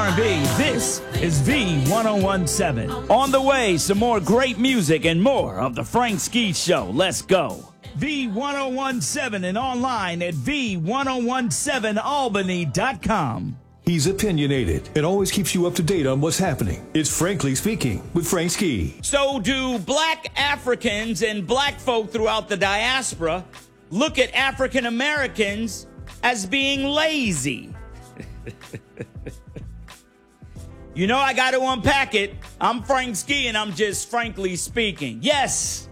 R&B. This is V1017. On the way, some more great music and more of the Frank Ski Show. Let's go. V1017 and online at V1017albany.com. He's opinionated and always keeps you up to date on what's happening. It's Frankly Speaking with Frank Ski. So do black Africans and black folk throughout the diaspora look at African Americans as being lazy? You know, I got to unpack it. I'm Frank Ski and I'm just frankly speaking. Yes.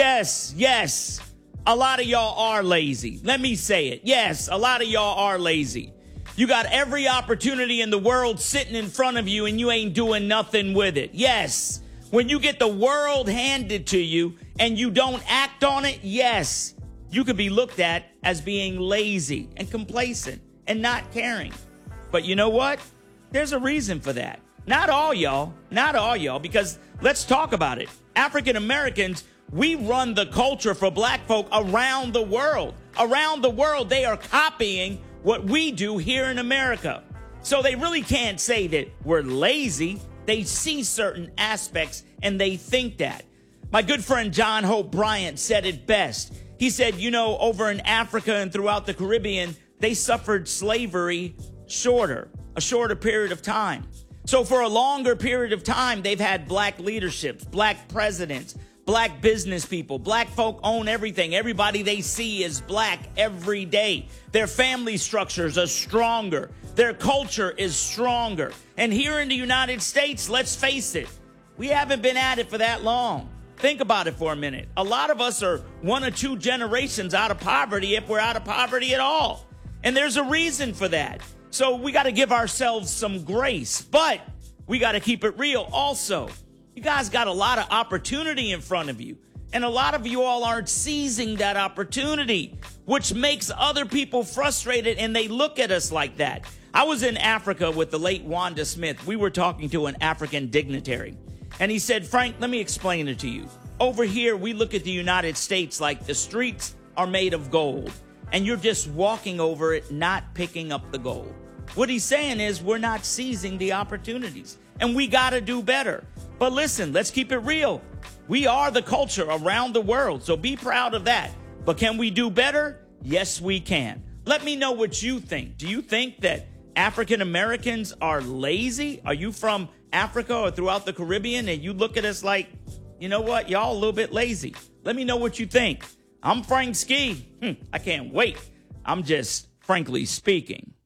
A lot of y'all are lazy. Let me say it. Yes, a lot of y'all are lazy. You got every opportunity in the world sitting in front of you and you ain't doing nothing with it. Yes. When you get the world handed to you and you don't act on it, yes, you could be looked at as being lazy and complacent and not caring. But you know what? There's a reason for that. Not all y'all, because let's talk about it. African Americans, we run the culture for black folk around the world. Around the world, they are copying what we do here in America. So they really can't say that we're lazy. They see certain aspects and they think that. My good friend John Hope Bryant said it best. He said, you know, over in Africa and throughout the Caribbean, they suffered slavery a shorter period of time. So for a longer period of time, they've had black leaderships, black presidents, black business people. Black folk own everything. Everybody they see is black every day. Their family structures are stronger. Their culture is stronger. And here in the United States, let's face it, we haven't been at it for that long. Think about it for a minute. A lot of us are 1 or 2 generations out of poverty, if we're out of poverty at all. And there's a reason for that. So we got to give ourselves some grace, but we got to keep it real also. You guys got a lot of opportunity in front of you, and a lot of you all aren't seizing that opportunity, which makes other people frustrated, and they look at us like that. I was in Africa with the late Wanda Smith. We were talking to an African dignitary, and he said, Frank, let me explain it to you. Over here, we look at the United States like the streets are made of gold, and you're just walking over it, not picking up the gold. What he's saying is we're not seizing the opportunities, and we got to do better. But listen, let's keep it real. We are the culture around the world, so be proud of that. But can we do better? Yes, we can. Let me know what you think. Do you think that African Americans are lazy? Are you from Africa or throughout the Caribbean and you look at us like, you know what, y'all a little bit lazy? Let me know what you think. I'm Frank Ski. I can't wait. I'm just frankly speaking.